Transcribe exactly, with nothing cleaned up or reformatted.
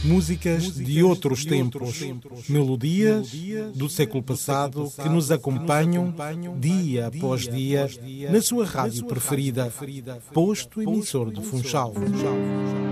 Músicas de outros tempos, melodias do século passado que nos acompanham dia após dia na sua rádio preferida, posto emissor de Funchal.